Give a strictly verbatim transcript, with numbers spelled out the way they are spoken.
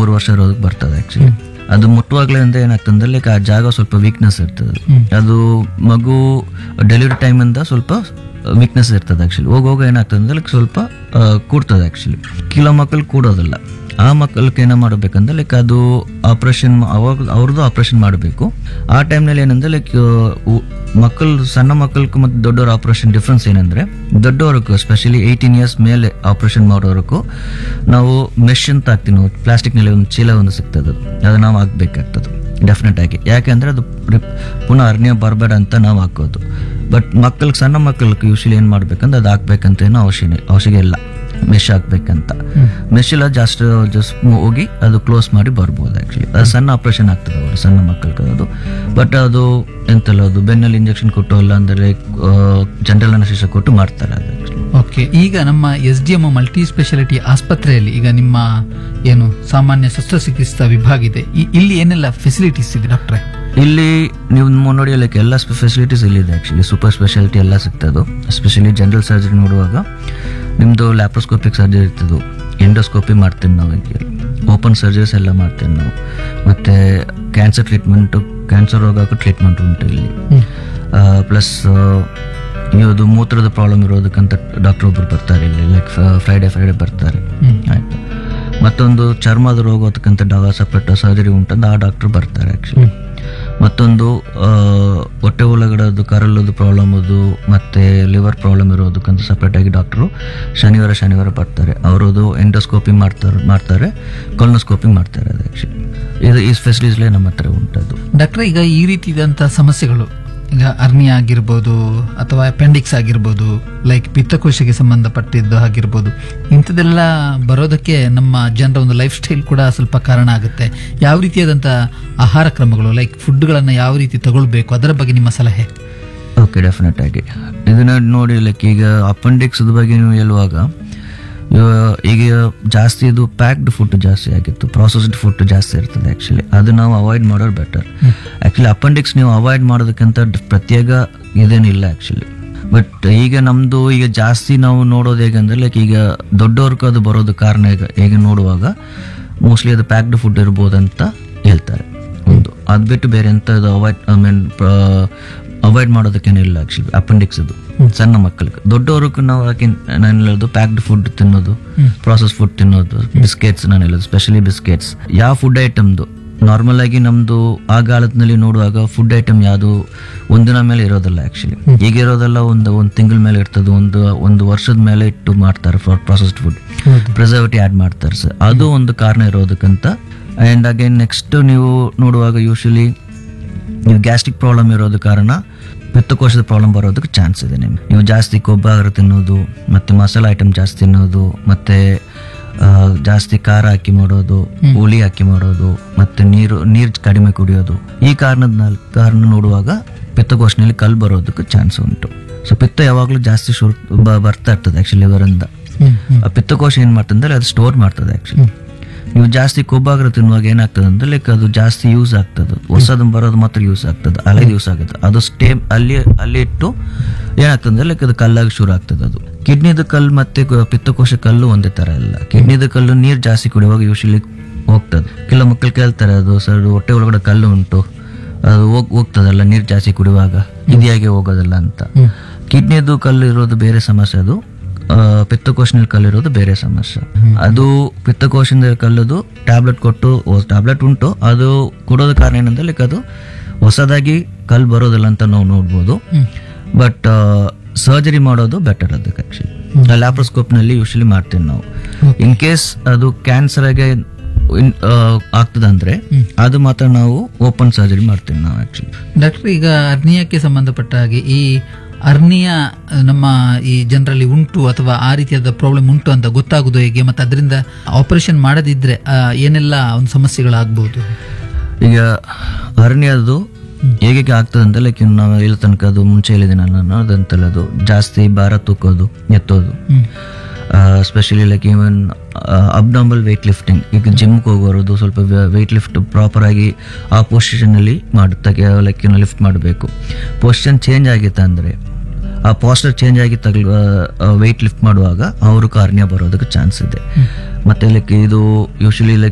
ಮೂರು ವರ್ಷ ಇರೋದಕ್ಕೆ ಬರ್ತದೆ ಆಕ್ಚುಲಿ. ಅದು ಮುಟ್ಟುವಾಗ್ಲೇ ಅಂದ್ರೆ ಏನಾಗ್ತದೆ ಲೈಕ್ ಆ ಜಾಗ ಸ್ವಲ್ಪ ವೀಕ್ನೆಸ್ ಇರ್ತದೆ. ಅದು ಮಗು ಡೆಲಿವರಿ ಟೈಮ್ ಇಂದ ಸ್ವಲ್ಪ ವೀಕ್ನೆಸ್ ಇರ್ತದೆ ಆಕ್ಚುಲಿ. ಹೋಗೋಗ ಏನಾಗ್ತದೆ ಅಂದ್ರೆ ಲೈಕ್ ಸ್ವಲ್ಪ ಕೂಡ್ತದೆ ಆಕ್ಚುಲಿ. ಕೆಲವು ಮಕ್ಕಳು ಕೂಡೋದಿಲ್ಲ. ಆ ಮಕ್ಕಳಿಗೆ ಏನೋ ಮಾಡಬೇಕಂದ್ರೆ ಲೈಕ್ ಅದು ಆಪರೇಷನ್ ಅವಾಗ ಅವ್ರದ್ದು ಆಪರೇಷನ್ ಮಾಡಬೇಕು. ಆ ಟೈಮ್ನಲ್ಲಿ ಏನಂದ್ರೆ ಲೈಕ್ ಮಕ್ಕಳು ಸಣ್ಣ ಮಕ್ಕಳಿಗೂ ಮತ್ತು ದೊಡ್ಡವ್ರ ಆಪರೇಷನ್ ಡಿಫ್ರೆನ್ಸ್ ಏನಂದ್ರೆ, ದೊಡ್ಡವ್ರಿಗೂ ಸ್ಪೆಷಲಿ ಏಯ್ಟೀನ್ ಇಯರ್ಸ್ ಮೇಲೆ ಆಪರೇಷನ್ ಮಾಡೋರ್ಗೂ ನಾವು ಮೆಶ್ ಅಂತ ಹಾಕ್ತೀವಿ ನಾವು, ಪ್ಲಾಸ್ಟಿಕ್ನಲ್ಲಿ ಒಂದು ಚೀಲ ಒಂದು ಸಿಗ್ತದೆ, ಅದು ನಾವು ಹಾಕ್ಬೇಕಾಗ್ತದೆ ಡೆಫಿನೆಟ್ ಆಗಿ. ಯಾಕೆಂದ್ರೆ ಅದು ಪುನಃ ಅರ್ನಿಯ ಬರಬೇಡ ಅಂತ ನಾವು ಹಾಕೋದು. ಬಟ್ ಮಕ್ಕಳಿಗೆ ಸಣ್ಣ ಮಕ್ಕಳಿಗೆ ಯೂಶಲಿ ಏನು ಮಾಡ್ಬೇಕಂದ್ರೆ ಅದು ಹಾಕ್ಬೇಕಂತ ಏನೋ ಅವಶ್ಯ ಅವಶ್ಯಕ ಇಲ್ಲ, ಮೆಶ್ ಹಾಕ್ಬೇಕಂತ. ಮೆಶ್ ಇಲ್ಲ ಜಾಸ್ಟ್ ಜಸ್ಟ್ ಹೋಗಿ ಅದು ಕ್ಲೋಸ್ ಮಾಡಿ ಬರ್ಬೋದು ಆಕ್ಚುಲಿ. ಅದು ಸಣ್ಣ ಆಪರೇಷನ್ ಆಗ್ತದೆ ಅವರು ಸಣ್ಣ ಮಕ್ಕಳಿಗೆ ಅದು. ಬಟ್ ಅದು ಎಂತಲ್ಲ ಅದು ಬೆನ್ನಲ್ಲಿ ಇಂಜೆಕ್ಷನ್ ಕೊಟ್ಟು ಇಲ್ಲ ಅಂದರೆ ಜನರಲ್ ಅನಸ್ತೇಷಿಯಾ ಕೊಟ್ಟು ಮಾಡ್ತಾರೆ ಅದು. ಓಕೆ, ಈಗ ನಮ್ಮ S D M multi speciality ಆಸ್ಪತ್ರೆಯಲ್ಲಿ ಈಗ ನಿಮ್ಮ ಏನು ಸಾಮಾನ್ಯ ಶಸ್ತ್ರಚಿಕಿತ್ಸಾ ವಿಭಾಗ ಇದೆ, ಇಲ್ಲಿ ಏನೆಲ್ಲ ಫೆಸಿಲಿಟೀಸ್ ಇದೆ ಡಾಕ್ಟ್ರೆ? ಇಲ್ಲಿ ನೀವು ನೋಡಿ ಲೈಕ್ ಎಲ್ಲ ಫೆಸಿಲಿಟೀಸ್ ಇಲ್ಲಿದೆ ಆಕ್ಚುಲಿ. ಸೂಪರ್ ಸ್ಪೆಷಾಲಿಟಿ ಎಲ್ಲ ಸಿಗ್ತದೆ. ಎಸ್ಪೆಷಲಿ ಜನರಲ್ ಸರ್ಜರಿ ನೋಡುವಾಗ ನಿಮ್ಮದು ಲ್ಯಾಪ್ರೋಸ್ಕೋಪಿಕ್ ಸರ್ಜರಿ ಇರ್ತದೆ, ಎಂಡೋಸ್ಕೋಪಿ ಮಾಡ್ತೀವಿ ನಾವು, ಓಪನ್ ಸರ್ಜರೀಸ್ ಎಲ್ಲ ಮಾಡ್ತೀವಿ ನಾವು. ಮತ್ತು ಕ್ಯಾನ್ಸರ್ ಟ್ರೀಟ್ಮೆಂಟು, ಕ್ಯಾನ್ಸರ್ ರೋಗಕ್ಕೂ ಟ್ರೀಟ್ಮೆಂಟ್ ಉಂಟು ಇಲ್ಲಿ. ಪ್ಲಸ್ ಇದು ಮೂತ್ರದ ಪ್ರಾಬ್ಲಮ್ ಇರೋದಕ್ಕಂತ ಡಾಕ್ಟರ್ ಒಬ್ಬರು ಬರ್ತಾರೆ ಇಲ್ಲಿ, ಲೈಕ್ ಫ್ರೈಡೆ ಫ್ರೈಡೆ ಬರ್ತಾರೆ ಆಯಿತು. ಮತ್ತೊಂದು ಚರ್ಮದ ರೋಗ ಅದಕ್ಕಂತ ಡಾಗ ಸಪ್ರೇಟ್ ಸರ್ಜರಿ ಉಂಟಂದು ಆ ಡಾಕ್ಟರ್ ಬರ್ತಾರೆ ಆ್ಯಕ್ಚುಲಿ. ಮತ್ತೊಂದು ಹೊಟ್ಟೆ ಒಳಗಡೆದು ಕರಳದು ಪ್ರಾಬ್ಲಮ್ ಅದು ಮತ್ತು ಲಿವರ್ ಪ್ರಾಬ್ಲಮ್ ಇರೋದಕ್ಕಂತ ಸಪ್ರೇಟಾಗಿ ಡಾಕ್ಟ್ರು ಶನಿವಾರ ಶನಿವಾರ ಬರ್ತಾರೆ. ಅವರದು ಎಂಡೋಸ್ಕೋಪಿ ಮಾಡ್ತಾರೆ ಮಾಡ್ತಾರೆ ಕೊಲೊನೋಸ್ಕೋಪಿ ಮಾಡ್ತಾರೆ ಅದು ಆ್ಯಕ್ಚುಲಿ. ಇದು ಈ ಫೆಸಿಲಿಟೀಸ್ಲೇ ನಮ್ಮ ಹತ್ರ ಉಂಟದು. ಡಾಕ್ಟ್ರೆ, ಈಗ ಈ ರೀತಿಯಾದಂಥ ಸಮಸ್ಯೆಗಳು, ಈಗ ಅರ್ನಿಯ ಆಗಿರ್ಬೋದು ಅಥವಾ ಅಪೆಂಡಿಕ್ಸ್ ಆಗಿರ್ಬೋದು, ಲೈಕ್ ಪಿತ್ತಕೋಶಕ್ಕೆ ಸಂಬಂಧಪಟ್ಟಿದ್ದು ಆಗಿರ್ಬೋದು, ಇಂಥದ್ದೆಲ್ಲ ಬರೋದಕ್ಕೆ ನಮ್ಮ ಜನರ ಒಂದು ಲೈಫ್ ಸ್ಟೈಲ್ ಕೂಡ ಸ್ವಲ್ಪ ಕಾರಣ ಆಗುತ್ತೆ. ಯಾವ ರೀತಿಯಾದಂಥ ಆಹಾರ ಕ್ರಮಗಳು, ಲೈಕ್ ಫುಡ್ಗಳನ್ನು ಯಾವ ರೀತಿ ತಗೊಳ್ಬೇಕು, ಅದರ ಬಗ್ಗೆ ನಿಮ್ಮ ಸಲಹೆ? ಓಕೆ, ಡೆಫಿನೆಟ್ ಆಗಿ ಇದನ್ನ ನೋಡಿ ಲೈಕ್ ಈಗ ಅಪೆಂಡಿಕ್ಸ್ ಬಗ್ಗೆ ನೀವು ಹೇಳುವಾಗ ಈಗ ಜಾಸ್ತಿ ಇದು ಪ್ಯಾಕ್ಡ್ ಫುಡ್ ಜಾಸ್ತಿ ಆಗಿತ್ತು, ಪ್ರಾಸೆಸ್ಡ್ ಫುಡ್ ಜಾಸ್ತಿ ಇರ್ತದೆ ಆ್ಯಕ್ಚುಲಿ. ಅದು ನಾವು ಅವಾಯ್ಡ್ ಮಾಡೋದು ಬೆಟರ್ ಆ್ಯಕ್ಚುಲಿ. ಅಪೆಂಡಿಕ್ಸ್ ನೀವು ಅವಾಯ್ಡ್ ಮಾಡೋದಕ್ಕಿಂತ ಪ್ರತ್ಯೇಕ ಇದೇನಿಲ್ಲ ಆ್ಯಕ್ಚುಲಿ. ಬಟ್ ಈಗ ನಮ್ಮದು ಈಗ ಜಾಸ್ತಿ ನಾವು ನೋಡೋದು ಹೇಗಂದ್ರೆ ಲೈಕ್ ಈಗ ದೊಡ್ಡವ್ರಿಗೆ ಅದು ಬರೋದು ಕಾರಣ ಈಗ ಹೇಗೆ ನೋಡುವಾಗ ಮೋಸ್ಟ್ಲಿ ಅದು ಪ್ಯಾಕ್ಡ್ ಫುಡ್ ಇರ್ಬೋದಂತ ಹೇಳ್ತಾರೆ. ಒಂದು ಅದು ಬಿಟ್ಟು ಬೇರೆ ಎಂಥದ್ದು avoid I mean avoid ಮಾಡೋದಕ್ಕೇನಿಲ್ಲ actually appendix ಅದು ಸಣ್ಣ ಮಕ್ಕಳಿಗೆ. ದೊಡ್ಡವ್ರಿಗೆ ನಾವು ಯಾಕೆ ನಾನು ಹೇಳೋದು ಪ್ಯಾಕ್ಡ್ ಫುಡ್ ತಿನ್ನೋದು, ಪ್ರಾಸೆಸ್ ಫುಡ್ ತಿನ್ನೋದು, ಬಿಸ್ಕೆಟ್ಸ್ ನಾನು ಹೇಳೋದು ಸ್ಪೆಷಲಿ ಬಿಸ್ಕೆಟ್ಸ್. ಯಾವ ಫುಡ್ ಐಟಮ್ದು ನಾರ್ಮಲ್ ಆಗಿ ನಮ್ದು ಆ ಕಾಲದಲ್ಲಿ ನೋಡುವಾಗ ಫುಡ್ ಐಟಮ್ ಯಾವುದು ಒಂದಿನ ಮೇಲೆ ಇರೋದಲ್ಲ ಆ್ಯಕ್ಚುಲಿ. ಈಗ ಇರೋದೆಲ್ಲ ಒಂದು ಒಂದು ತಿಂಗಳ ಮೇಲೆ ಇರ್ತದೆ, ಒಂದು ಒಂದು ವರ್ಷದ ಮೇಲೆ ಇಟ್ಟು ಮಾಡ್ತಾರೆ for processed food, preservative add ಮಾಡ್ತಾರೆ ಸರ್. ಅದು ಒಂದು ಕಾರಣ ಇರೋದಕ್ಕಂತ. ಆ್ಯಂಡ್ ಅಗೇನ್ ನೆಕ್ಸ್ಟ್ ನೀವು ನೋಡುವಾಗ ಯೂಶಲಿ ನೀವು ಗ್ಯಾಸ್ಟ್ರಿಕ್ ಪ್ರಾಬ್ಲಮ್ ಇರೋದು ಕಾರಣ ಪಿತ್ತಕೋಶದ ಪ್ರಾಬ್ಲಮ್ ಬರೋದಕ್ಕೆ ಚಾನ್ಸ್ ಇದೆ. ನಿಮ್ಗೆ ನೀವು ಜಾಸ್ತಿ ಕೊಬ್ಬಾಹಾರ ತಿನ್ನೋದು, ಮತ್ತು ಮಸಾಲೆ ಐಟಮ್ ಜಾಸ್ತಿ ತಿನ್ನೋದು, ಮತ್ತು ಜಾಸ್ತಿ ಖಾರ ಹಾಕಿ ಮಾಡೋದು, ಹುಳಿ ಹಾಕಿ ಮಾಡೋದು, ಮತ್ತು ನೀರು ನೀರು ಕಡಿಮೆ ಕುಡಿಯೋದು, ಈ ಕಾರಣದ ಕಾರಣ ನೋಡುವಾಗ ಪಿತ್ತಕೋಶನಲ್ಲಿ ಕಲ್ಲು ಬರೋದಕ್ಕೆ ಚಾನ್ಸ್ ಉಂಟು. ಸೊ ಪಿತ್ತ ಯಾವಾಗಲೂ ಜಾಸ್ತಿ ಶುರ್ ಬರ್ತಾ ಇರ್ತದೆ ಆ್ಯಕ್ಚುಲಿ ಲಿವರಿಂದ. ಆ ಪಿತ್ತಕೋಶ ಏನು ಮಾಡ್ತಂದ್ರೆ ಅದು ಸ್ಟೋರ್ ಮಾಡ್ತದೆ ಆ್ಯಕ್ಚುಲಿ. ನೀವು ಜಾಸ್ತಿ ಕೊಬ್ಬಾಗ್ರ ತಿನ್ನುವಾಗ ಏನಾಗ್ತದೆ ಅಂದ್ರೆ ಲೈಕ್ ಅದು ಜಾಸ್ತಿ ಯೂಸ್ ಆಗ್ತದೆ, ಹೊಸದು ಬರೋದು ಮಾತ್ರ ಯೂಸ್ ಆಗ್ತದೆ, ಹಳೆ ಯೂಸ್ ಆಗುತ್ತೆ. ಅದು ಸ್ಟೇ ಅಲ್ಲಿ ಅಲ್ಲಿ ಇಟ್ಟು ಏನಾಗ್ತದೆ ಲೈಕ್ ಅದು ಕಲ್ಲಾಗಿ ಶುರು ಆಗ್ತದೆ. ಅದು ಕಿಡ್ನಿದ ಕಲ್ಲು ಮತ್ತೆ ಪಿತ್ತಕೋಶ ಕಲ್ಲು ಒಂದೇ ತರ ಇಲ್ಲ. ಕಿಡ್ನಿದ ಕಲ್ಲು ನೀರು ಜಾಸ್ತಿ ಕುಡಿಯುವಾಗ ಯೂಶಲಿ ಹೋಗ್ತದೆ. ಕೆಲವು ಮಕ್ಕಳು ಕೇಳ್ತಾರೆ ಅದು ಸರ್ ಹೊಟ್ಟೆ ಒಳಗಡೆ ಕಲ್ಲು ಉಂಟು, ಅದು ಹೋಗ್ ಹೋಗ್ತದಲ್ಲ ನೀರು ಜಾಸ್ತಿ ಕುಡಿಯುವಾಗ, ಇದಿಯಾಗೆ ಹೋಗೋದಲ್ಲ ಅಂತ. ಕಿಡ್ನಿದು ಕಲ್ಲು ಇರೋದು ಬೇರೆ ಸಮಸ್ಯೆ, ಅದು ಪಿತ್ತಕೋಶನಲ್ಲಿ ಕಲ್ಲಿರೋದು ಬೇರೆ ಸಮಸ್ಯೆ. ಅದು ಪಿತ್ತಕೋಶದಿಂದ ಕಲ್ಲದು ಟ್ಯಾಬ್ಲೆಟ್ ಕೊಟ್ಟು ಟ್ಯಾಬ್ಲೆಟ್ ಉಂಟು, ಅದು ಕೊಡೋದ ಕಾರಣ ಏನಂದ್ರೆ ಲೈಕ್ ಅದು ಹೊಸದಾಗಿ ಕಲ್ಲು ಬರೋದಿಲ್ಲ ಅಂತ ನಾವು ನೋಡ್ಬೋದು. ಬಟ್ ಸರ್ಜರಿ ಮಾಡೋದು ಬೆಟರ್ ಅದಕ್ಕೆ ಆಕ್ಚುಲಿ. ಲ್ಯಾಪ್ರೋಸ್ಕೋಪ್ನಲ್ಲಿ ಯೂಶಲಿ ಮಾಡ್ತೀವಿ ನಾವು. ಇನ್ ಕೇಸ್ ಅದು ಕ್ಯಾನ್ಸರ್ ಆಗಿ ಆಗ್ತದಂದ್ರೆ ಅದು ಮಾತ್ರ ನಾವು ಓಪನ್ ಸರ್ಜರಿ ಮಾಡ್ತೀವಿ ನಾವು ಆಕ್ಚುಲಿ. ಡಾಕ್ಟರ್, ಈಗ ಅರ್ನಿಯಕ್ಕೆ ಸಂಬಂಧಪಟ್ಟ ಹಾಗೆ ಈ ಅರ್ನಿಯ ನಮ್ಮ ಈ ಜನರಲ್ಲಿ ಉಂಟು ಅಥವಾ ಆ ರೀತಿಯಾದ ಪ್ರಾಬ್ಲಮ್ ಉಂಟು ಅಂತ ಗೊತ್ತಾಗೋದು ಹೇಗೆ, ಮತ್ತು ಅದರಿಂದ ಆಪರೇಷನ್ ಮಾಡದಿದ್ರೆ ಏನೆಲ್ಲ ಒಂದು ಸಮಸ್ಯೆಗಳಾಗಬಹುದು? ಈಗ ಅರ್ನಿಯದು ಹೇಗೆ ಆಗ್ತದೆ ಅಂತ ಲೈಕ್ ನಾವು ಹೇಳೋ ತನಕ ಅದು ಮುಂಚೆ ಹೇಳಿದೆ ನಾನು, ಅದಂತಲ್ಲ ಅದು ಜಾಸ್ತಿ ಭಾರ ತೂಕೋದು, ಎತ್ತೋದು, specially like even abnormal weight lifting. ಈಗ ಜಿಮ್ಗೆ ಹೋಗೋದು ಸ್ವಲ್ಪ ವೆಯ್ಟ್ ಲಿಫ್ಟ್ ಪ್ರಾಪರ್ ಆಗಿ ಆ ಪೊಸಿಷನಲ್ಲಿ ಮಾಡುತ್ತಾಗೆ ಲೈಕ್ ಲಿಫ್ಟ್ ಮಾಡಬೇಕು. ಪೊಸಿಷನ್ ಚೇಂಜ್ ಆಗಿತ್ತು ಅಂದರೆ ಆ ಪಾಸ್ಟರ್ ಚೇಂಜ್ ಆಗಿ ತಗಲ್ ವೆಯ್ಟ್ ಲಿಫ್ಟ್ ಮಾಡುವಾಗ ಅವರು ಕಾರ್ನಿಯಾ ಬರೋದಕ್ಕೆ ಚಾನ್ಸ್ ಇದೆ. ಮತ್ತೆ ಲೈಕ್ ಇದು ಯೂಶಲಿ ಲೈಕ್